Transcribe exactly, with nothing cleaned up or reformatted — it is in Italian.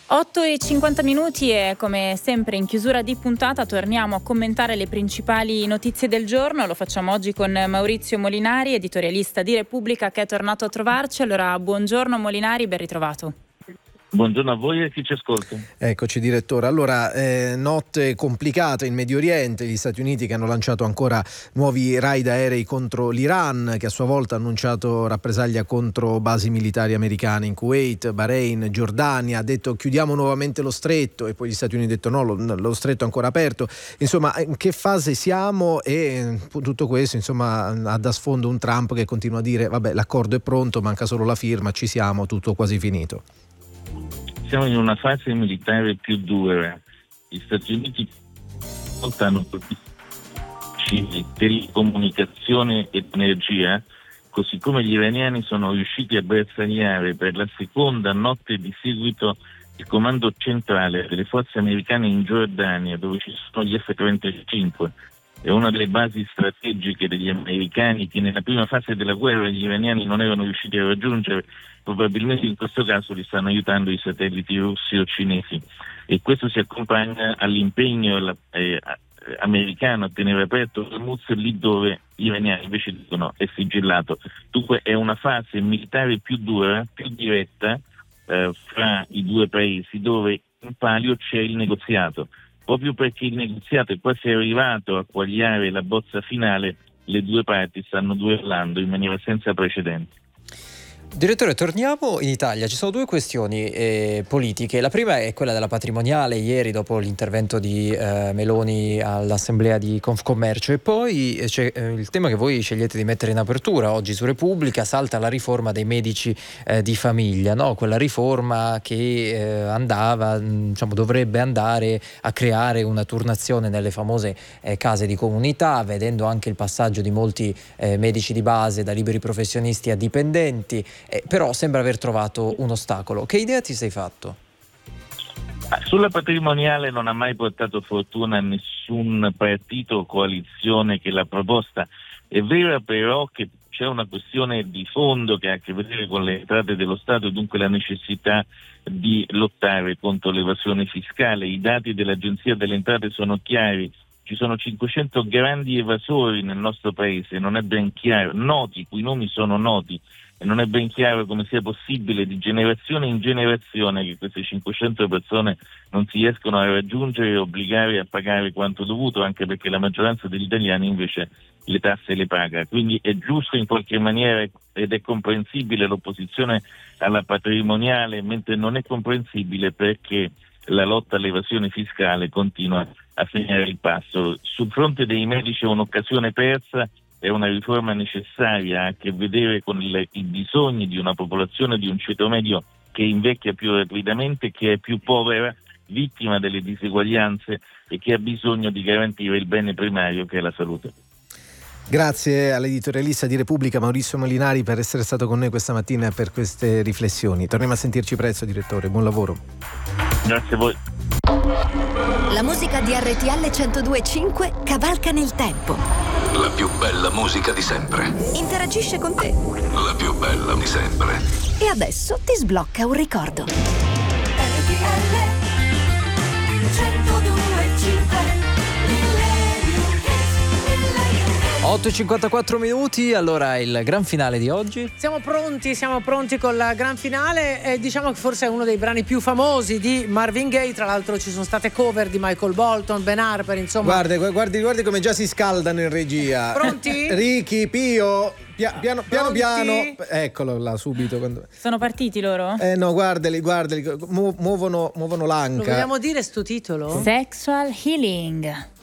otto e cinquanta minuti e come sempre in chiusura di puntata torniamo a commentare le principali notizie del giorno. Lo facciamo oggi con Maurizio Molinari, editorialista di Repubblica, che è tornato a trovarci. Allora, buongiorno Molinari, ben ritrovato. Buongiorno a voi e a chi ci ascolta. Eccoci direttore. Allora, eh, notte complicata in Medio Oriente, gli Stati Uniti che hanno lanciato ancora nuovi raid aerei contro l'Iran, che a sua volta ha annunciato rappresaglia contro basi militari americane in Kuwait, Bahrain, Giordania, ha detto chiudiamo nuovamente lo stretto e poi gli Stati Uniti hanno detto no, lo, lo stretto è ancora aperto. Insomma, in che fase siamo? E tutto questo insomma ha da sfondo un Trump che continua a dire vabbè, l'accordo è pronto, manca solo la firma, ci siamo, tutto quasi finito. Siamo in una fase militare più dura. Gli Stati Uniti hanno telecomunicazione ed energia, così come gli iraniani sono riusciti a bersagliare per la seconda notte di seguito il comando centrale delle forze americane in Giordania, dove ci sono gli F trentacinque. È una delle basi strategiche degli americani che nella prima fase della guerra gli iraniani non erano riusciti a raggiungere. Probabilmente in questo caso li stanno aiutando i satelliti russi o cinesi, e questo si accompagna all'impegno eh, americano a tenere aperto Hormuz lì dove gli iraniani invece dicono è sigillato. Dunque è una fase militare più dura, più diretta eh, fra i due paesi, dove in palio c'è il negoziato. Proprio perché il negoziato è quasi arrivato a quagliare la bozza finale, le due parti stanno duellando in maniera senza precedenti. Direttore, torniamo in Italia. Ci sono due questioni eh, politiche. La prima è quella della patrimoniale, ieri dopo l'intervento di eh, Meloni all'assemblea di Confcommercio, e poi c'è eh, il tema che voi scegliete di mettere in apertura oggi su Repubblica. Salta la riforma dei medici eh, di famiglia, no? Quella riforma che eh, andava, diciamo, dovrebbe andare a creare una turnazione nelle famose eh, case di comunità, vedendo anche il passaggio di molti eh, medici di base da liberi professionisti a dipendenti. Eh, però sembra aver trovato un ostacolo. Che idea ti sei fatto? Sulla patrimoniale non ha mai portato fortuna a nessun partito o coalizione che l'ha proposta. È vero però che c'è una questione di fondo che ha a che vedere con le entrate dello Stato e dunque la necessità di lottare contro l'evasione fiscale. I dati dell'Agenzia delle Entrate sono chiari. Ci sono cinquecento grandi evasori nel nostro paese, non è ben chiaro, noti, i cui nomi sono noti, e non è ben chiaro come sia possibile di generazione in generazione che queste cinquecento persone non si riescono a raggiungere e obbligare a pagare quanto dovuto, anche perché la maggioranza degli italiani invece le tasse le paga. Quindi è giusto in qualche maniera ed è comprensibile l'opposizione alla patrimoniale, mentre non è comprensibile perché la lotta all'evasione fiscale continua a segnare il passo. Sul fronte dei medici è un'occasione persa, è una riforma necessaria, ha a che vedere con il, i bisogni di una popolazione, di un ceto medio che invecchia più rapidamente, che è più povera, vittima delle diseguaglianze e che ha bisogno di garantire il bene primario che è la salute. Grazie all'editorialista di Repubblica Maurizio Molinari per essere stato con noi questa mattina e per queste riflessioni. Torniamo a sentirci presto, direttore. Buon lavoro. Grazie a voi. La musica di R T L centodue e cinque cavalca nel tempo. La più bella musica di sempre. Interagisce con te. La più bella di sempre. E adesso ti sblocca un ricordo. R T L centodue e cinque. otto e cinquantaquattro minuti, allora il gran finale di oggi. Siamo pronti, siamo pronti con la gran finale e diciamo che forse è uno dei brani più famosi di Marvin Gaye. Tra l'altro ci sono state cover di Michael Bolton, Ben Harper, insomma. Guardi, guardi, guardi come già si scaldano in regia. Pronti? Ricky, Pio, pia, piano, piano, piano. Eccolo là, subito. Quando... Sono partiti loro? Eh no, guardali, guardali, mu- muovono, muovono l'anca. Lo vogliamo dire sto titolo? Sexual Healing.